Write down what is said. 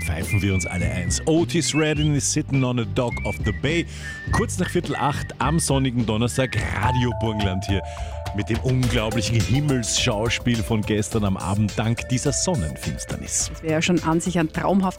pfeifen wir uns alle eins. Otis Redding is sitting on a dock of the bay. Kurz nach 7:15 am sonnigen Donnerstag, Radio Burgenland hier mit dem unglaublichen Himmelsschauspiel von gestern am Abend dank dieser Sonnenfinsternis. Das wäre ja schon an sich ein traumhafter